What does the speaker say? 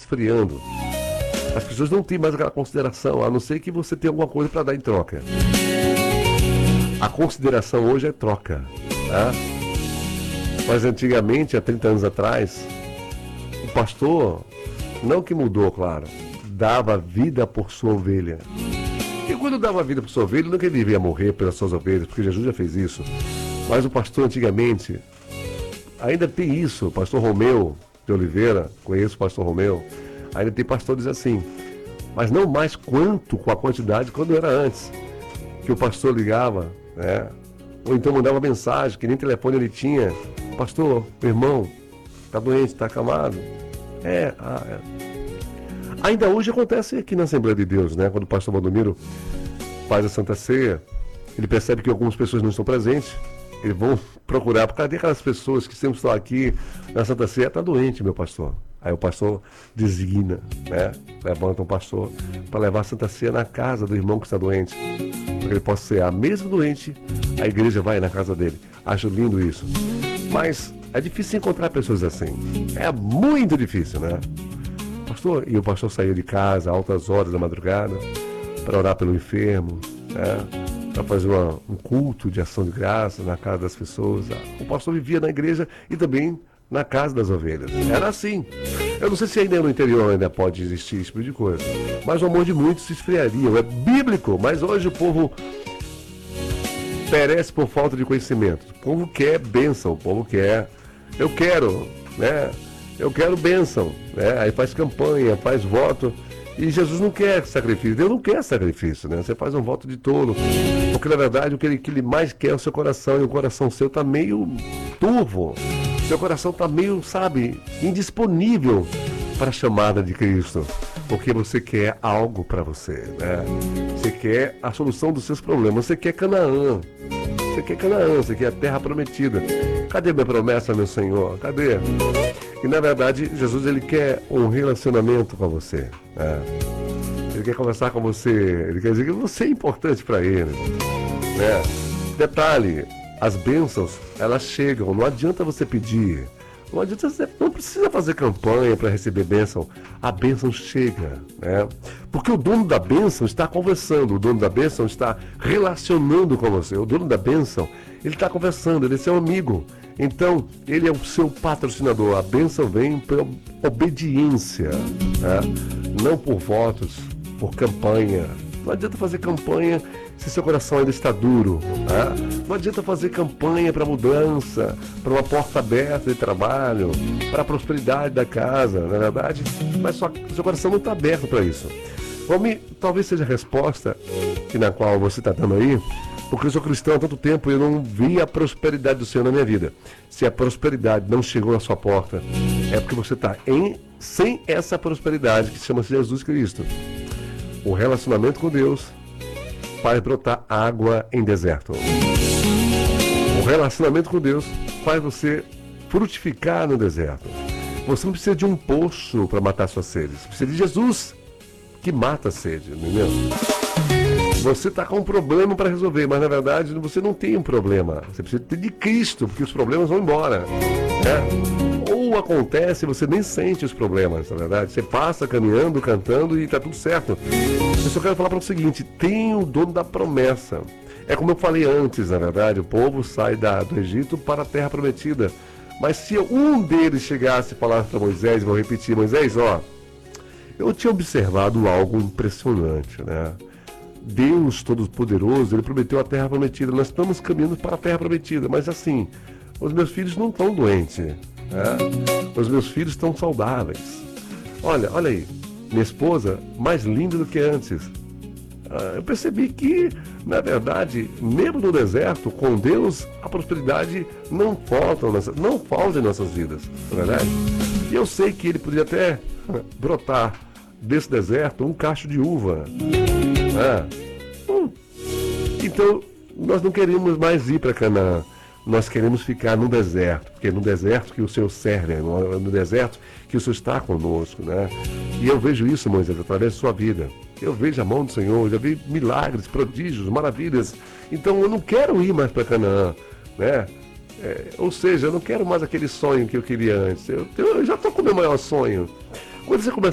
esfriando. As pessoas não têm mais aquela consideração, a não ser que você tenha alguma coisa para dar em troca. A consideração hoje é troca, tá? Mas antigamente, há 30 anos atrás, o pastor, não que mudou, claro, dava vida por sua ovelha. E quando dava vida por sua ovelha, não que ele devia morrer pelas suas ovelhas, porque Jesus já fez isso. Mas o pastor antigamente, ainda tem isso, o pastor Romeu de Oliveira, conheço o pastor Romeu, ainda tem pastores assim, mas não mais quanto com a quantidade quando era antes, que o pastor ligava, né? Ou então mandava mensagem, que nem telefone ele tinha: pastor, meu irmão, está doente, está acamado. Ainda hoje acontece aqui na Assembleia de Deus, né? Quando o pastor Valdomiro faz a Santa Ceia, ele percebe que algumas pessoas não estão presentes, eles vão procurar, cadê aquelas pessoas que sempre estão aqui na Santa Ceia? Está doente, meu pastor. Aí o pastor designa, né? Levanta um pastor para levar a Santa Ceia na casa do irmão que está doente, para que ele possa ser mesmo doente, a igreja vai na casa dele. Acho lindo isso. Mas é difícil encontrar pessoas assim. É muito difícil, né? E o pastor saía de casa a altas horas da madrugada para orar pelo enfermo, né? Para fazer um culto de ação de graça na casa das pessoas. O pastor vivia na igreja e também na casa das ovelhas. Era assim. Eu não sei se ainda no interior ainda pode existir esse tipo de coisa, mas o amor de muitos se esfriaria. É bíblico, mas hoje o povo perece por falta de conhecimento. O povo quer bênção, o povo quer, eu quero, né? Eu quero bênção, né? Aí faz campanha, faz voto. E Jesus não quer sacrifício, Deus não quer sacrifício, né? Você faz um voto de tolo, porque na verdade o que ele mais quer é o seu coração, e o coração seu está meio turvo, seu coração está meio, sabe, indisponível para a chamada de Cristo, porque você quer algo para você, né? Você quer a solução dos seus problemas, você quer Canaã, você quer a terra prometida. Cadê minha promessa, meu Senhor? Cadê? E na verdade, Jesus, ele quer um relacionamento com você, né? Ele quer conversar com você, ele quer dizer que você é importante para ele, né? Detalhe, as bênçãos, elas chegam, não adianta você pedir, não precisa fazer campanha para receber bênção, a bênção chega, né? Porque o dono da bênção está conversando, o dono da bênção está relacionando com você, o dono da bênção, ele está conversando, ele é seu amigo. Então, ele é o seu patrocinador. A bênção vem por obediência, né? Não por votos, por campanha. Não adianta fazer campanha se seu coração ainda está duro, né? Não adianta fazer campanha para mudança, para uma porta aberta de trabalho, para a prosperidade da casa, na verdade, mas seu coração não está aberto para isso. Talvez seja a resposta na qual você está dando aí, porque eu sou cristão há tanto tempo e eu não vi a prosperidade do Senhor na minha vida. Se a prosperidade não chegou na sua porta, é porque você está sem essa prosperidade que chama-se Jesus Cristo. O relacionamento com Deus faz brotar água em deserto. O relacionamento com Deus faz você frutificar no deserto. Você não precisa de um poço para matar suas sedes. Você precisa de Jesus, que mata a sede, entendeu? Você está com um problema para resolver, mas na verdade você não tem um problema. Você precisa ter de Cristo, porque os problemas vão embora, né? Ou acontece, você nem sente os problemas, na verdade. Você passa caminhando, cantando e está tudo certo. Eu só quero falar para o seguinte: tem o dono da promessa. É como eu falei antes, na verdade, o povo sai do Egito para a terra prometida. Mas se um deles chegasse e falasse para Moisés, vou repetir: Moisés, eu tinha observado algo impressionante, né? Deus Todo-Poderoso, ele prometeu a terra prometida. Nós estamos caminhando para a terra prometida, mas assim, os meus filhos não estão doentes, né? Os meus filhos estão saudáveis. Olha aí, minha esposa mais linda do que antes. Eu percebi que, na verdade, mesmo no deserto, com Deus, a prosperidade não falta em nossas vidas, não é verdade? E eu sei que ele poderia até brotar desse deserto um cacho de uva. Então, nós não queremos mais ir para Canaã. Nós queremos ficar no deserto, porque é no deserto que o Senhor serve, é no deserto que o Senhor está conosco, né? E eu vejo isso, Moisés, através da sua vida. Eu vejo a mão do Senhor, já vi milagres, prodígios, maravilhas. Então eu não quero ir mais para Canaã, né? Ou seja, eu não quero mais aquele sonho que eu queria antes. Eu já estou com o meu maior sonho. Quando você começa